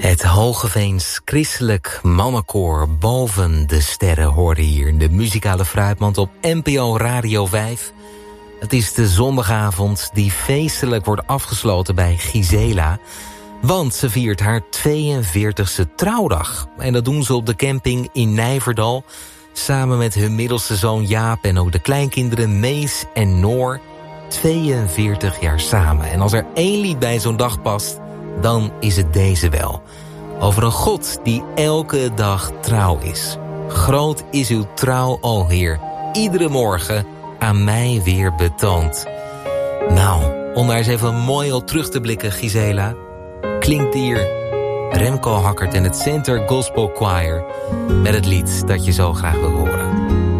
Het Hogeveens christelijk mannenkoor Boven de Sterren hoorde hier de muzikale fruitmand op NPO Radio 5. Het is de zondagavond die feestelijk wordt afgesloten bij Gisela, want ze viert haar 42e trouwdag. En dat doen ze op de camping in Nijverdal, samen met hun middelste zoon Jaap en ook de kleinkinderen Mees en Noor. 42 jaar samen. En als er één lied bij zo'n dag past, dan is het deze wel. Over een God die elke dag trouw is. Groot is uw trouw, o Heer, iedere morgen aan mij weer betoond. Nou, om daar eens even mooi op terug te blikken, Gisela, klinkt hier Remco Hackert en het Center Gospel Choir met het lied dat je zo graag wil horen.